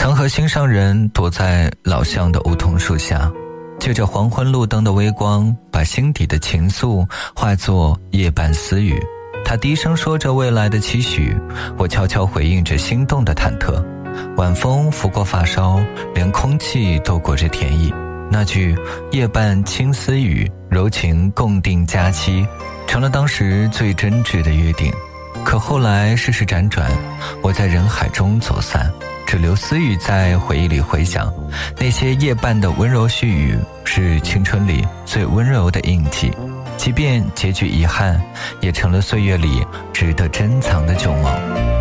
曾和心上人躲在老巷的梧桐树下，借着黄昏路灯的微光，把心底的情愫化作夜半私语。他低声说着未来的期许，我悄悄回应着心动的忐忑。晚风拂过发梢，连空气都裹着甜意。那句夜半轻私语，柔情共定佳期，成了当时最真挚的约定。可后来世事辗转，我在人海中走散，只留私语在回忆里回响。那些夜半的温柔絮语，是青春里最温柔的印记，即便结局遗憾，也成了岁月里值得珍藏的旧梦。